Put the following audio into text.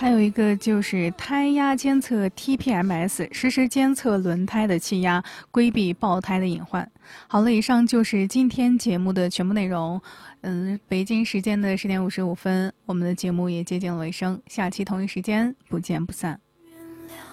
还有一个就是胎压监测 TPMS， 实时监测轮胎的气压，规避爆胎的隐患。好了，以上就是今天节目的全部内容。北京时间的10点55分，我们的节目也接近了尾声，下期同一时间不见不散。